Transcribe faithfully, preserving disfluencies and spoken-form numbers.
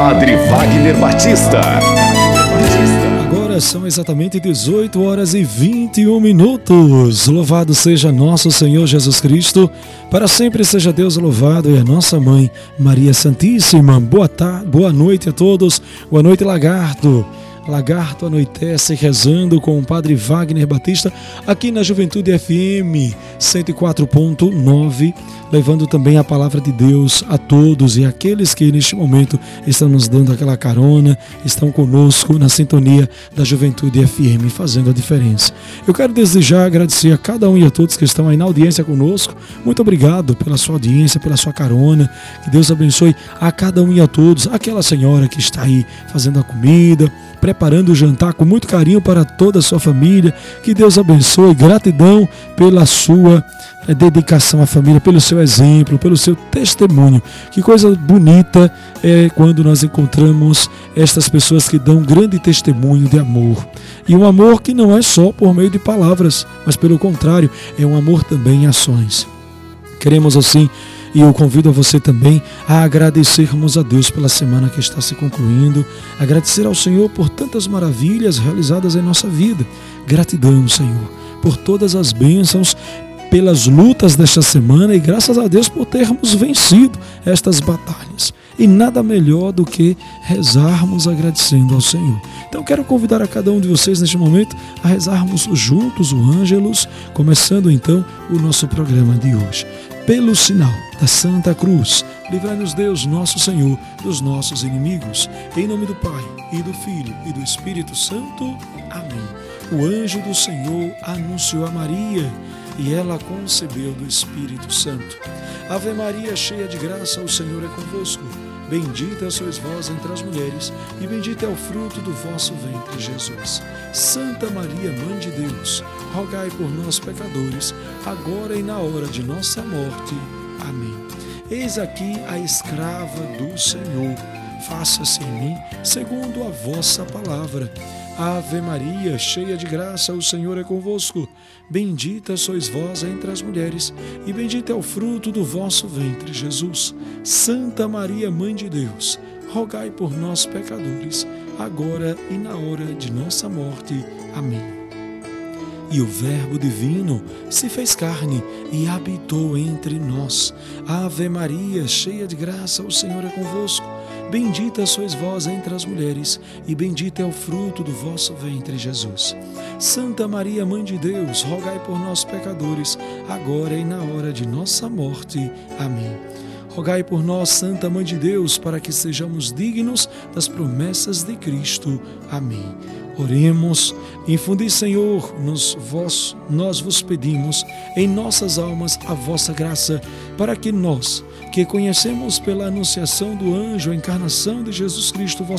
Padre Wagner Batista. Agora são exatamente dezoito horas e vinte e um minutos. Louvado seja nosso Senhor Jesus Cristo. Para sempre seja Deus louvado e a nossa mãe Maria Santíssima. Boa tarde, boa noite a todos. Boa noite, Lagarto. Lagarto anoitece rezando com o Padre Wagner Batista aqui na Juventude F M cento e quatro ponto nove, levando também a palavra de Deus a todos e aqueles que neste momento estão nos dando aquela carona, estão conosco na sintonia da Juventude F M, fazendo a diferença. Eu quero desejar agradecer a cada um e a todos que estão aí na audiência conosco. Muito obrigado pela sua audiência, pela sua carona. Que Deus abençoe a cada um e a todos. Aquela senhora que está aí fazendo a comida, preparando o jantar com muito carinho para toda a sua família. Que Deus abençoe, gratidão pela sua dedicação à família, pelo seu exemplo, pelo seu testemunho. Que coisa bonita é quando nós encontramos estas pessoas que dão grande testemunho de amor. E um amor que não é só por meio de palavras, mas pelo contrário, é um amor também em ações. Queremos assim, e eu convido a você também a agradecermos a Deus pela semana que está se concluindo, agradecer ao Senhor por tantas maravilhas realizadas em nossa vida. Gratidão, Senhor, por todas as bênçãos, pelas lutas desta semana e graças a Deus por termos vencido estas batalhas. E nada melhor do que rezarmos agradecendo ao Senhor. Então quero convidar a cada um de vocês neste momento a rezarmos juntos o Ângelus, começando então o nosso programa de hoje. Pelo sinal da Santa Cruz, livrai-nos Deus nosso Senhor dos nossos inimigos. Em nome do Pai, e do Filho, e do Espírito Santo. Amém. O anjo do Senhor anunciou a Maria, e ela concebeu do Espírito Santo. Ave Maria, cheia de graça, o Senhor é convosco. Bendita sois vós entre as mulheres, e bendito é o fruto do vosso ventre, Jesus. Santa Maria, Mãe de Deus, rogai por nós, pecadores, agora e na hora de nossa morte. Amém. Eis aqui a escrava do Senhor. Faça-se em mim segundo a vossa palavra. Ave Maria, cheia de graça, o Senhor é convosco. Bendita sois vós entre as mulheres, e bendito é o fruto do vosso ventre, Jesus. Santa Maria, Mãe de Deus, rogai por nós, pecadores, agora e na hora de nossa morte. Amém. E o Verbo Divino se fez carne e habitou entre nós. Ave Maria, cheia de graça, o Senhor é convosco. Bendita sois vós entre as mulheres, e bendito é o fruto do vosso ventre, Jesus. Santa Maria, Mãe de Deus, rogai por nós, pecadores, agora e na hora de nossa morte. Amém. Rogai por nós, Santa Mãe de Deus, para que sejamos dignos das promessas de Cristo. Amém. Oremos. Infundi, Senhor, nos vós, nós vos pedimos, em nossas almas a vossa graça, para que nós, que conhecemos pela anunciação do anjo a encarnação de Jesus Cristo, vosso